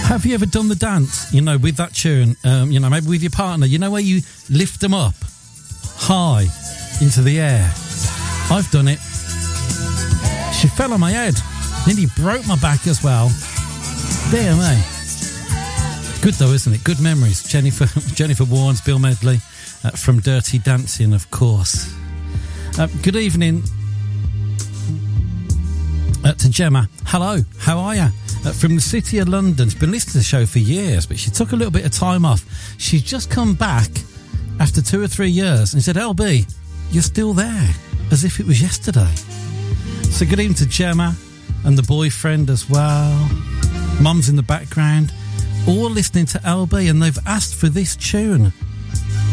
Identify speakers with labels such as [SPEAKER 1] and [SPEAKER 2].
[SPEAKER 1] Have you ever done the dance, you know, with that tune, you know, maybe with your partner, you know, where you lift them up high into the air? I've done it. She fell on my head. Nearly broke my back as well. Dear me. Good though, isn't it? Good memories. Jennifer Warnes, Bill Medley from Dirty Dancing, of course. Good evening to Gemma. Hello, how are you? From the City of London. She's been listening to the show for years, but she took a little bit of time off. She's just come back after 2 or 3 years and said, LB, you're still there, as if it was yesterday. So good evening to Gemma and the boyfriend as well. Mum's in the background, all listening to LB, and they've asked for this tune.